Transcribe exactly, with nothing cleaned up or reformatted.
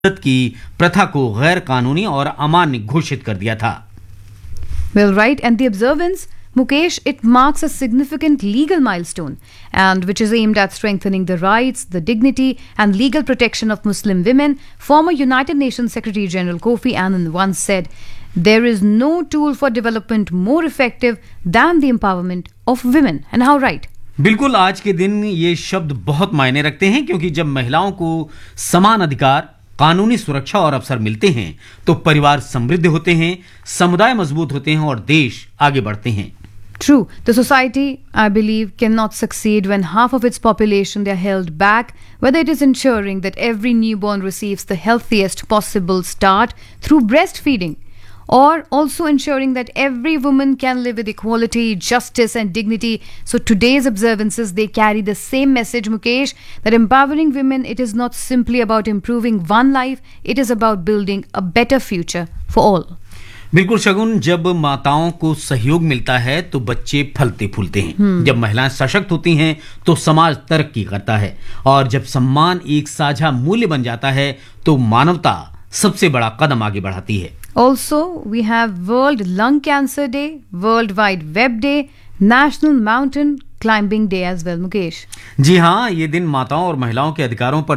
की प्रथा को गैर कानूनी और अमान्य घोषित कर दिया था। Well, right, and the observance, Mukesh, it marks a significant legal milestone, and which is aimed at strengthening the rights, the dignity, and legal protection of Muslim women. Former United Nations Secretary General Kofi Annan once said, "There is no tool for development more effective than the empowerment of women." And how right? बिल्कुल, आज के दिन ये शब्द बहुत मायने रखते हैं, क्योंकि जब महिलाओं को समान अधिकार, कानूनी सुरक्षा और अवसर मिलते हैं तो परिवार समृद्ध होते हैं, समुदाय मजबूत होते हैं और देश आगे बढ़ते हैं। True. The society, I believe, cannot succeed when half of its population they are held back, whether it is ensuring that every newborn receives the healthiest possible start through breastfeeding, or also ensuring that every woman can live with equality, justice and dignity. So today's observances, they carry the same message, Mukesh, that empowering women, it is not simply about improving one life, it is about building a better future for all. बिल्कुल शगुन, जब माताओं को सहयोग मिलता है तो बच्चे फलते फूलते हैं। जब महिलाएं सशक्त होती हैं तो समाज तरक्की करता है, और जब सम्मान एक साझा मूल्य बन जाता है तो मानवता सबसे बड़ा कदम आगे बढ़ाती है। Also, we have World Lung Cancer Day, World Wide Web Day, National Mountain Climbing Day as well, Mukesh. जी हाँ, ये दिन माताओं और महिलाओं के अधिकारों पर